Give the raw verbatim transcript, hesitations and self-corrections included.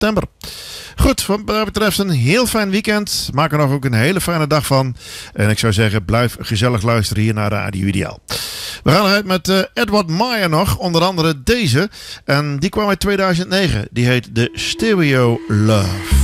september. Goed, wat dat betreft een heel fijn weekend. Maak er nog ook een hele fijne dag van. En ik zou zeggen, blijf gezellig luisteren hier naar Radio Ideaal. We gaan eruit met uh, Edward Meyer nog, onder andere deze. En die kwam uit tweeduizend negen. Die heet The Stereo Love.